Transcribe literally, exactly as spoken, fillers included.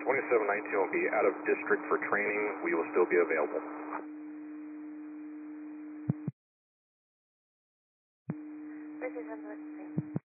twenty-seven nineteen will be out of district for training. We will still be available. This is